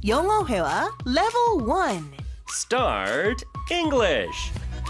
영어회화 Level 1. Start English.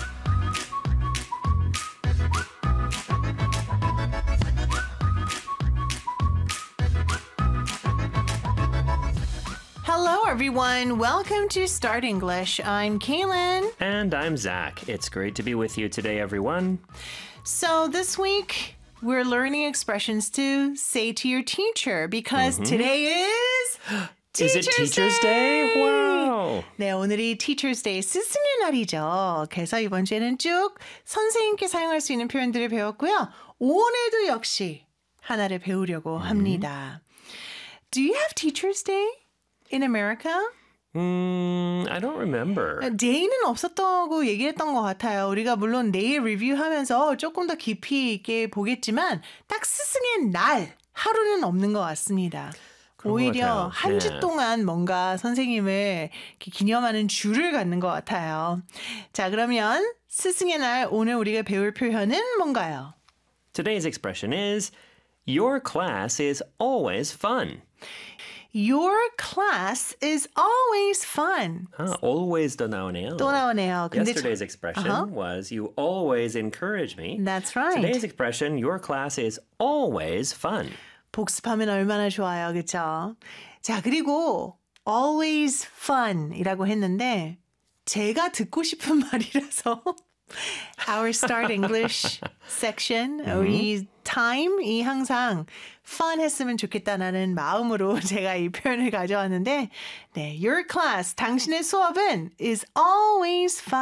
Hello, everyone. Welcome to Start English. I'm Kaylin. And I'm Zach. It's great to be with you today, everyone. So this week, we're learning expressions to say to your teacher because today is Is it Teacher's Day? Wow. 네, 오늘이 Teacher's Day 스승의 날이죠. 그래서 이번 주에는 쭉 선생님께 사용할 수 있는 표현들을 배웠고요. 오늘도 역시 하나를 배우려고 합니다. Do you have Teacher's Day in America? I don't remember. 데이는 없었다고 얘기했던 것 같아요. 우리가 물론 내일 리뷰하면서 조금 더 깊이 있게 보겠지만 딱 스승의 날 하루는 없는 것 같습니다. 오히려 한 주 동안 뭔가 선생님을 이렇게 기념하는 주를 갖는 것 같아요. 자, 그러면 스승의 날 오늘 우리가 배울 표현은 뭔가요? Today's expression is Your class is always fun. Your class is always fun. Always도 나오네요. 또 나오네요. 근데 Yesterday's expression was You always encourage me. That's right. Today's expression Your class is always fun. 복습하면 얼마나 좋아요. 그렇죠? 자, 그리고 always fun이라고 했는데 제가 듣고 싶은 말이라서 Our Start English section, 우리 time이 항상 fun 했으면 좋겠다는 마음으로 제가 이 표현을 가져왔는데 네, Your class, 당신의 수업은 is always fun.